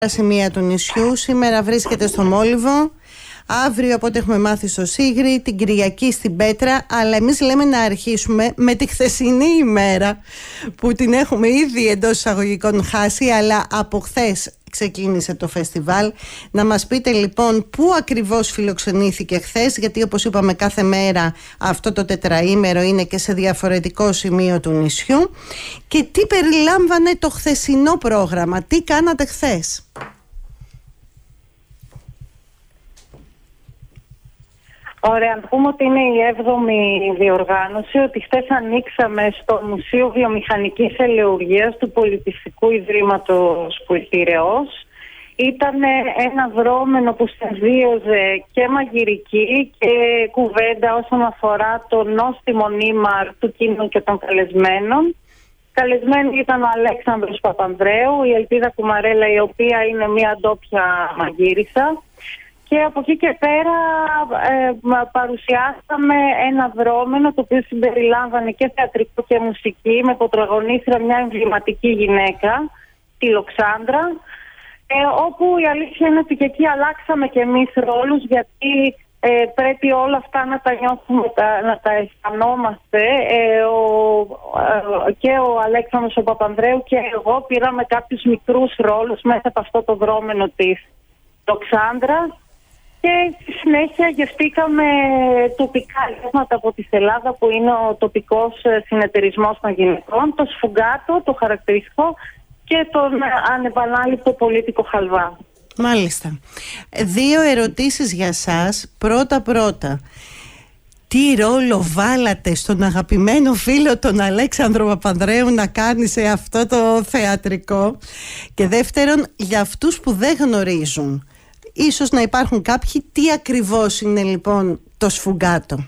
σημεία του νησιού. Σήμερα βρίσκεται στο Μόλιβο, αύριο από ό,τι έχουμε μάθει στο Σίγρη, την Κυριακή στην Πέτρα. Αλλά εμείς λέμε να αρχίσουμε με τη χθεσινή ημέρα που την έχουμε ήδη εντός εισαγωγικών χάσει, αλλά από χθες ξεκίνησε το φεστιβάλ. Να μας πείτε λοιπόν πού ακριβώς φιλοξενήθηκε χθες, γιατί όπως είπαμε κάθε μέρα αυτό το τετραήμερο είναι και σε διαφορετικό σημείο του νησιού, και τι περιλάμβανε το χθεσινό πρόγραμμα, τι κάνατε χθες. Ωραία, να πούμε ότι είναι η 7η διοργάνωση, ότι χθες ανοίξαμε στο Μουσείο Βιομηχανικής Ελαιουργίας του Πολιτιστικού Ιδρύματος Πυραιός. Ήταν ένα δρόμενο που συνδύαζε και μαγειρική και κουβέντα όσον αφορά το νόστιμο νήμα του κοινού και των καλεσμένων. Καλεσμένοι ήταν ο Αλέξανδρος Παπανδρέου, η Ελπίδα Κουμαρέλα, η οποία είναι μια ντόπια μαγείρισα. Και από εκεί και πέρα παρουσιάσαμε ένα δρόμενο το οποίο συμπεριλάμβανε και θεατρικό και μουσική, με πρωταγωνίστρια μια εμβληματική γυναίκα, τη Λοξάνδρα, όπου η αλήθεια είναι ότι και εκεί αλλάξαμε και εμείς ρόλους, γιατί πρέπει όλα αυτά να τα νιώθουμε, να τα αισθανόμαστε. Και ο Αλέξανδρος ο Παπανδρέου και εγώ πήραμε κάποιους μικρούς ρόλους μέσα από αυτό το δρόμενο της Λοξάνδρας. Και στη συνέχεια γευτήκαμε τοπικά γεύματα από τη Ελλάδα, που είναι ο τοπικός συνεταιρισμός των γυναικών, το σφουγγάτο, το χαρακτηριστικό, και τον ανεπανάληπτο πολίτικο χαλβά. Μάλιστα. 2 ερωτήσεις για σας. Πρώτα. Τι ρόλο βάλατε στον αγαπημένο φίλο τον Αλέξανδρο Παπανδρέου να κάνει σε αυτό το θεατρικό? Και δεύτερον, για αυτούς που δεν γνωρίζουν, ίσως να υπάρχουν κάποιοι, τι ακριβώς είναι λοιπόν το σφουγγάτο?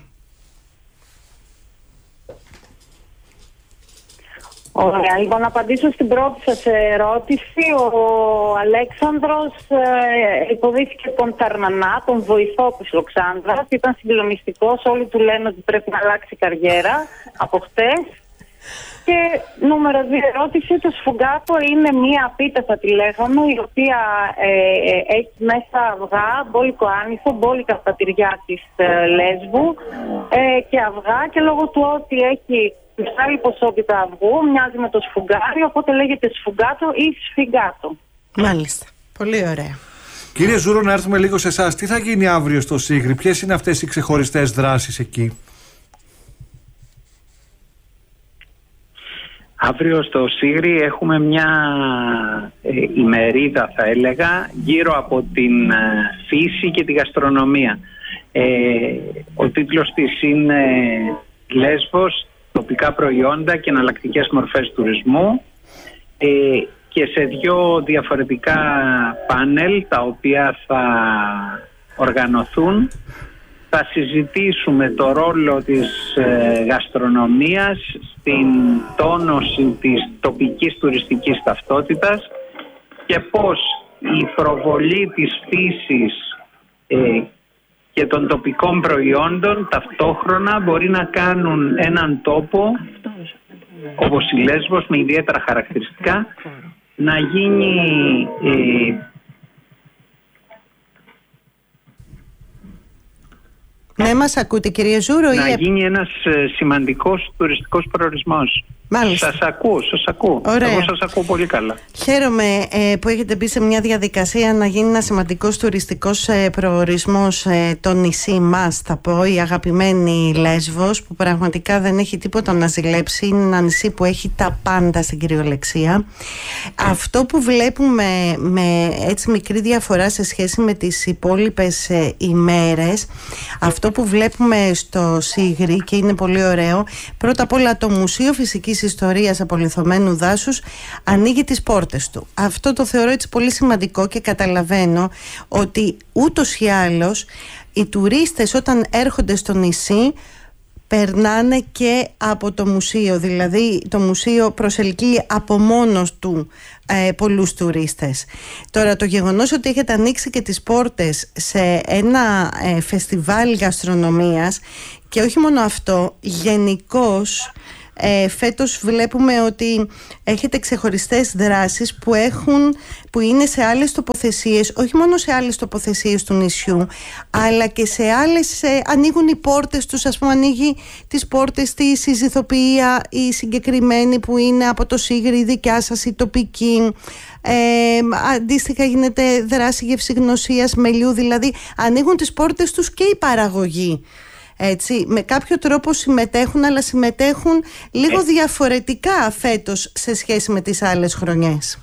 Ωραία, λοιπόν, να απαντήσω στην πρώτη σας ερώτηση. Ο Αλέξανδρος υποδίθηκε τον Ταρνανά, τον βοηθό της Λοξάνδρας. Ήταν συγκλονιστικός, όλοι του λένε ότι πρέπει να αλλάξει καριέρα από χτες. Και νούμερο 2 ερώτηση, το σφουγγάτο είναι μία πίτα, θα τη λέγαμε, η οποία έχει μέσα αυγά, μπόλικο άνηθο, μπόλικα στα τυριά της Λέσβου και αυγά, και λόγω του ότι έχει μεγάλη ποσότητα αυγού, μοιάζει με το σφουγγάρι, οπότε λέγεται σφουγγάτο ή σφιγγάτο. Μάλιστα, πολύ ωραία. Κύριε Ζούρο, να έρθουμε λίγο σε εσάς. Τι θα γίνει αύριο στο Σίγρη, ποιες είναι αυτές οι ξεχωριστές δράσεις εκεί? Αύριο στο Σίγρη έχουμε μια ημερίδα, θα έλεγα, γύρω από την φύση και τη γαστρονομία. Ο τίτλος της είναι «Λέσβος, τοπικά προϊόντα και εναλλακτικές μορφές τουρισμού», και σε 2 διαφορετικά πάνελ τα οποία θα οργανωθούν θα συζητήσουμε το ρόλο της γαστρονομίας στην τόνωση της τοπικής τουριστικής ταυτότητας και πώς η προβολή της φύσης και των τοπικών προϊόντων ταυτόχρονα μπορεί να κάνουν έναν τόπο όπως η Λέσβος, με ιδιαίτερα χαρακτηριστικά, να γίνει Ναι, μας ακούτε, κύριε Ζούρο? Να γίνει ένας σημαντικός τουριστικός προορισμός. Μάλιστα. Σας ακούω. Ωραία. Εγώ σας ακούω πολύ καλά. Χαίρομαι που έχετε μπει σε μια διαδικασία να γίνει ένας σημαντικός τουριστικός προορισμός το νησί μας, θα πω, η αγαπημένη Λέσβος, που πραγματικά δεν έχει τίποτα να ζηλέψει. Είναι ένα νησί που έχει τα πάντα στην κυριολεξία. Αυτό που βλέπουμε με έτσι μικρή διαφορά σε σχέση με τις υπόλοιπες ημέρες, αυτό που βλέπουμε στο Σίγρη, και είναι πολύ ωραίο, πρώτα απ' όλα το Μουσείο Φυσικής Ιστορίας Απολιθωμένου Δάσους ανοίγει τις πόρτες του. Αυτό το θεωρώ έτσι πολύ σημαντικό, και καταλαβαίνω ότι ούτως ή άλλως οι τουρίστες όταν έρχονται στο νησί περνάνε και από το μουσείο, δηλαδή το μουσείο προσελκύει από μόνος του πολλούς τουρίστες. Τώρα, το γεγονός ότι έχετε ανοίξει και τις πόρτες σε ένα φεστιβάλ γαστρονομίας, και όχι μόνο αυτό, γενικώς φέτος βλέπουμε ότι έχετε ξεχωριστές δράσεις που είναι σε άλλες τοποθεσίες, όχι μόνο σε άλλες τοποθεσίες του νησιού, αλλά και σε άλλες, ανοίγουν οι πόρτες τους, ας πούμε ανοίγει τις πόρτες της η ηθοποιία, η συγκεκριμένη που είναι από το Σίγρη, η δικιά σας, η τοπική. Αντίστοιχα γίνεται δράση γευσηγνωσίας μελιού, δηλαδή ανοίγουν τις πόρτες τους και οι παραγωγοί. Έτσι, με κάποιο τρόπο συμμετέχουν, αλλά συμμετέχουν λίγο διαφορετικά φέτος σε σχέση με τις άλλες χρονιές.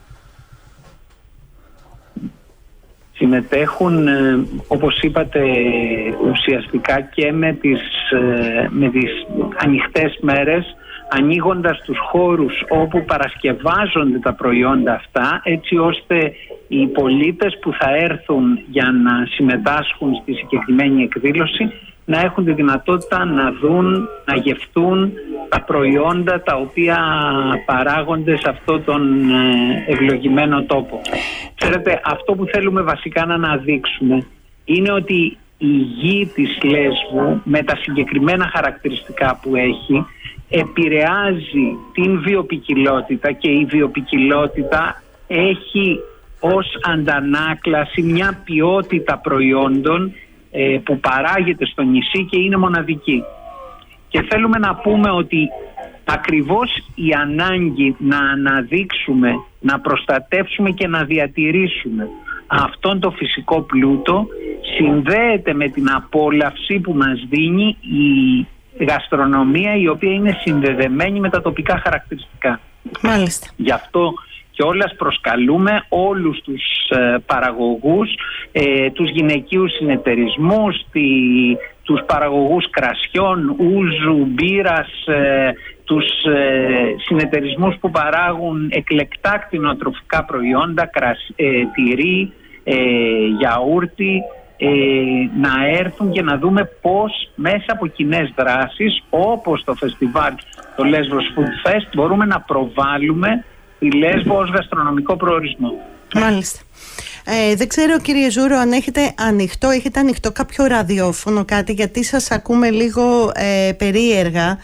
Συμμετέχουν, όπως είπατε, ουσιαστικά και με τις ανοιχτές μέρες, ανοίγοντας τους χώρους όπου παρασκευάζονται τα προϊόντα αυτά, έτσι ώστε οι πολίτες που θα έρθουν για να συμμετάσχουν στη συγκεκριμένη εκδήλωση να έχουν τη δυνατότητα να δουν, να γευτούν τα προϊόντα τα οποία παράγονται σε αυτόν τον ευλογημένο τόπο. Ξέρετε, αυτό που θέλουμε βασικά να αναδείξουμε είναι ότι η γη της Λέσβου με τα συγκεκριμένα χαρακτηριστικά που έχει επηρεάζει την βιοποικιλότητα και η βιοποικιλότητα έχει ως αντανάκλαση μια ποιότητα προϊόντων που παράγεται στο νησί και είναι μοναδική. Και θέλουμε να πούμε ότι ακριβώς η ανάγκη να αναδείξουμε, να προστατεύσουμε και να διατηρήσουμε αυτόν το φυσικό πλούτο συνδέεται με την απόλαυση που μας δίνει η γαστρονομία, η οποία είναι συνδεδεμένη με τα τοπικά χαρακτηριστικά. Μάλιστα. Γι' αυτό και όλας προσκαλούμε όλους τους παραγωγούς, τους γυναικείους συνεταιρισμούς, τους παραγωγούς κρασιών, ούζου, μπύρας, τους συνεταιρισμούς που παράγουν εκλεκτά κτηνοτροφικά προϊόντα, τυρί, γιαούρτι, να έρθουν και να δούμε πώς μέσα από κοινές δράσεις όπως το φεστιβάλ, το Lesbos Food Fest, μπορούμε να προβάλλουμε τη Λέσβο ως γαστρονομικό προορισμό. Μάλιστα. Δεν ξέρω, κύριε Ζούρο, αν έχετε ανοιχτό κάποιο ραδιόφωνο, κάτι, γιατί σας ακούμε λίγο περίεργα.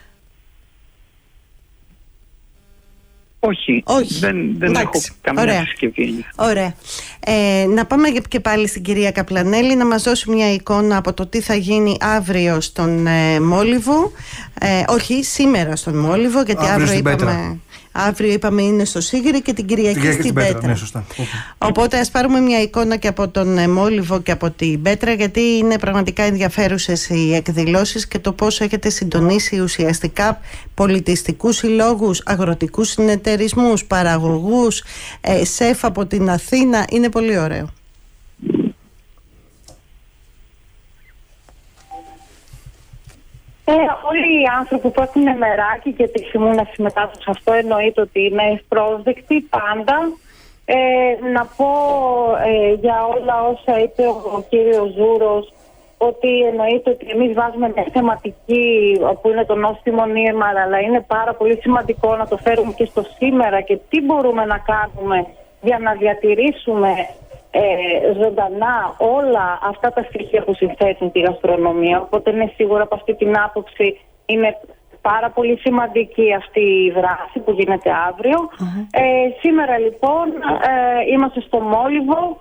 Όχι. Δεν έχω καμία συσκευή. Ωραία. Να πάμε και πάλι στην κυρία Καπλανέλη να μας δώσει μια εικόνα από το τι θα γίνει αύριο στον Μόλιβο. Όχι, σήμερα στον Μόλιβο, γιατί αύριο είπαμε είναι στο Σίγρη και την Κυριακή στην Πέτρα. Ναι, σωστά. Οπότε ας πάρουμε μια εικόνα και από τον Μόλιβο και από την Πέτρα, γιατί είναι πραγματικά ενδιαφέρουσες οι εκδηλώσεις και το πώς έχετε συντονίσει ουσιαστικά πολιτιστικούς συλλόγους, αγροτικούς συνεταιρισμούς, παραγωγούς, σεφ από την Αθήνα. Είναι πολύ ωραίο. Όλοι οι άνθρωποι που έχουν μεράκι και επιθυμούν να συμμετάσχουν σε αυτό, εννοείται ότι είναι ευπρόσδεκτοι πάντα. Να πω για όλα όσα είπε ο κύριος Ζούρος, ότι εννοείται ότι εμείς βάζουμε μια θεματική που είναι το νόστιμο νήμα, αλλά είναι πάρα πολύ σημαντικό να το φέρουμε και στο σήμερα και τι μπορούμε να κάνουμε για να διατηρήσουμε ζωντανά όλα αυτά τα στοιχεία που συνθέτουν τη γαστρονομία. Οπότε είναι σίγουρα από αυτή την άποψη είναι πάρα πολύ σημαντική αυτή η δράση που γίνεται αύριο. Σήμερα λοιπόν είμαστε στο Μόλιβο.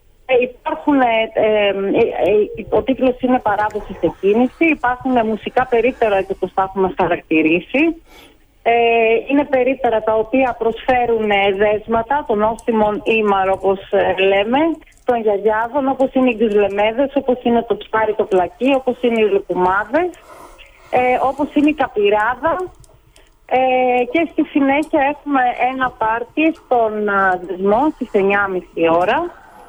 Ο τίτλος είναι «Παράδοση σε κίνηση». Υπάρχουν μουσικά περίπτερα, και το θα έχουμε χαρακτηρίσει. Είναι περίπτερα τα οποία προσφέρουν δέσματα των νόστιμων ήμαρο, όπως λέμε, των γιαγιάδων, όπως είναι οι γκουσλεμέδες, όπως είναι το ψάρι το πλακί, όπως είναι οι λουκουμάδες, όπως είναι η καπιράδα. Και στη συνέχεια έχουμε ένα πάρτι στον δεσμό στις 9.30 ώρα,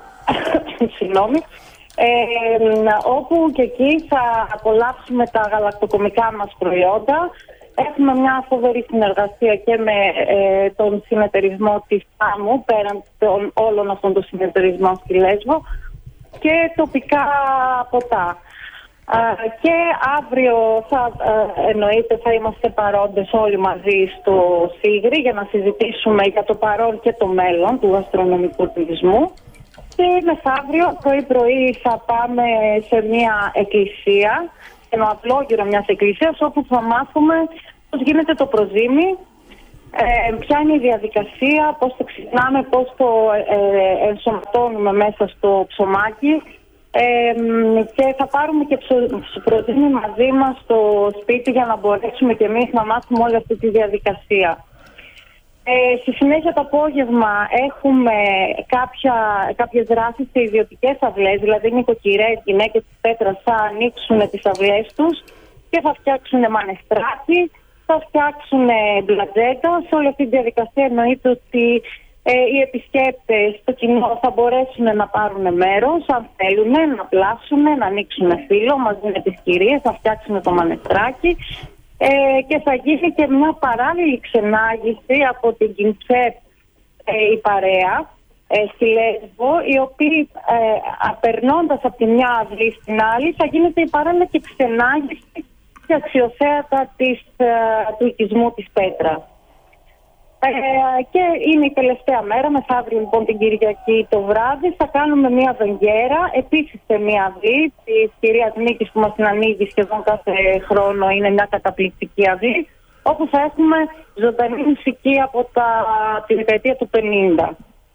όπου και εκεί θα απολαύσουμε τα γαλακτοκομικά μας προϊόντα. Έχουμε μια φοβερή συνεργασία και με τον συνεταιρισμό της ΤΑΜΟΥ, πέραν των όλων αυτών των συνεταιρισμών στη Λέσβο, και τοπικά ποτά. Και αύριο εννοείται θα είμαστε παρόντες όλοι μαζί στο Σίγρη για να συζητήσουμε για το παρόν και το μέλλον του γαστρονομικού τουρισμού. Και μεθαύριο πρωί θα πάμε σε μια εκκλησία, ένα απλόγυρο μιας εκκλησίας, όπου θα μάθουμε πώς γίνεται το προζύμι, ποια είναι η διαδικασία, πώς το ξεκινάμε, πώς το ενσωματώνουμε μέσα στο ψωμάκι, και θα πάρουμε και προζύμι μαζί μας στο σπίτι για να μπορέσουμε και εμείς να μάθουμε όλη αυτή τη διαδικασία. Στη συνέχεια το απόγευμα έχουμε κάποιες δράσεις σε ιδιωτικές αυλές, δηλαδή νοικοκυρές, γυναίκες της Πέτρας θα ανοίξουν τις αυλές τους και θα φτιάξουν μανεστράκι, θα φτιάξουν μπλατζέτα. Σε όλη αυτή τη διαδικασία εννοείται ότι οι επισκέπτες, το κοινό θα μπορέσουν να πάρουν μέρος, αν θέλουν, να πλάσουν, να ανοίξουν φύλλο μαζί με τις κυρίες, θα φτιάξουν το μανεστράκι. Και θα γίνει και μια παράλληλη ξενάγηση από την Κιντσέπ η παρέα στη Λέσβο, οι οποίοι περνώντας από τη μια αυλή στην άλλη θα γίνεται η παράλληλα και ξενάγηση και αξιοθέατα του οικισμού της Πέτρα. Και είναι η τελευταία μέρα, μεθαύριο λοιπόν την Κυριακή το βράδυ, θα κάνουμε μια βενγκέρα, επίσης σε μια αυλή της κυρίας Νίκης που μας την ανοίγει σχεδόν κάθε χρόνο, είναι μια καταπληκτική αυλή, όπου θα έχουμε ζωντανή μουσική από τη δεκαετία του 50.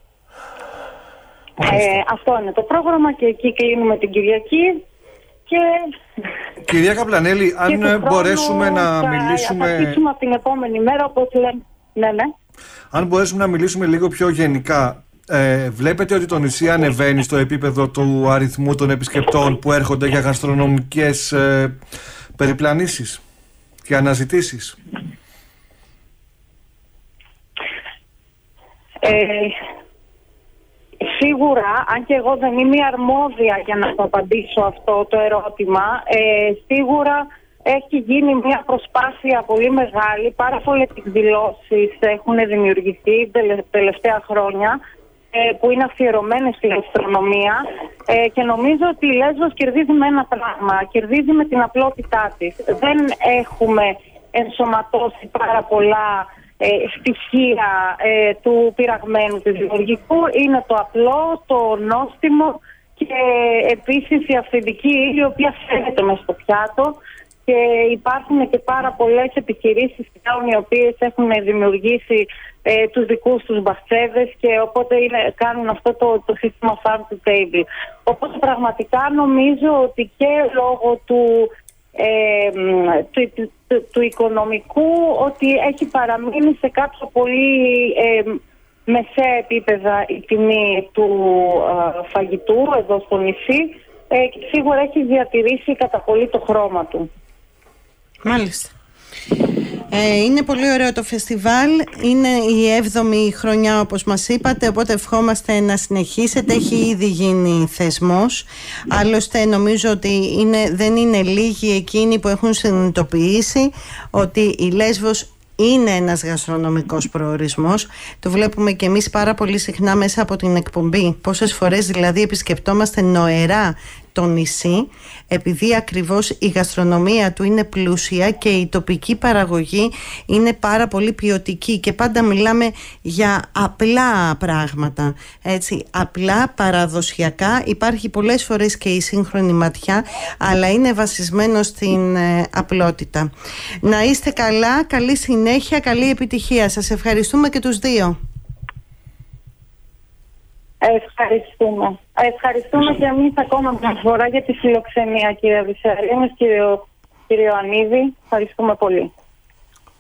Αυτό είναι το πρόγραμμα και εκεί κλείνουμε την Κυριακή. Κυρία Καπλανέλη, αν μπορέσουμε να μιλήσουμε... Θα αρχίσουμε από την επόμενη μέρα, όπως λέμε. Ναι. Αν μπορέσουμε να μιλήσουμε λίγο πιο γενικά, βλέπετε ότι το νησί ανεβαίνει στο επίπεδο του αριθμού των επισκεπτών που έρχονται για γαστρονομικές περιπλανήσεις και αναζητήσεις? Σίγουρα, αν και εγώ δεν είμαι αρμόδια για να το απαντήσω αυτό το ερώτημα, σίγουρα έχει γίνει μια προσπάθεια πολύ μεγάλη. Πάρα πολλές εκδηλώσεις έχουν δημιουργηθεί τελευταία χρόνια που είναι αφιερωμένες στη γαστρονομία, και νομίζω ότι η Λέσβος κερδίζει με ένα πράγμα, κερδίζει με την απλότητά της. Δεν έχουμε ενσωματώσει πάρα πολλά στοιχεία του πειραγμένου, του δημιουργικού. Είναι το απλό, το νόστιμο και επίσης η αυθεντική ύλη, η οποία φαίνεται μες στο πιάτο. Και υπάρχουν και πάρα πολλές επιχειρήσεις οι οποίες έχουν δημιουργήσει τους δικούς τους μπαστσέδες και οπότε κάνουν αυτό το σύστημα farm to table. Οπότε πραγματικά νομίζω ότι και λόγω του οικονομικού ότι έχει παραμείνει σε κάποια πολύ μεσαία επίπεδα η τιμή του φαγητού εδώ στο νησί, και σίγουρα έχει διατηρήσει κατά πολύ το χρώμα του. Μάλιστα. Είναι πολύ ωραίο το φεστιβάλ. Είναι η 7η χρονιά όπως μας είπατε, οπότε ευχόμαστε να συνεχίσετε. Έχει ήδη γίνει θεσμός. Άλλωστε νομίζω ότι δεν είναι λίγοι εκείνοι που έχουν συνειδητοποιήσει ότι η Λέσβος είναι ένας γαστρονομικός προορισμός. Το βλέπουμε και εμείς πάρα πολύ συχνά μέσα από την εκπομπή. Πόσες φορές δηλαδή επισκεπτόμαστε νοερά το νησί, επειδή ακριβώς η γαστρονομία του είναι πλούσια και η τοπική παραγωγή είναι πάρα πολύ ποιοτική και πάντα μιλάμε για απλά πράγματα, έτσι, απλά, παραδοσιακά. Υπάρχει πολλές φορές και η σύγχρονη ματιά, αλλά είναι βασισμένο στην απλότητα. Να είστε καλά, καλή συνέχεια, καλή επιτυχία. Σας ευχαριστούμε και τους δύο. Ευχαριστούμε. Ευχαριστούμε και εμείς ακόμα μια φορά για τη φιλοξενία, κύριε Βυσσαρίνος, κύριο Ανίδη. Ευχαριστούμε πολύ.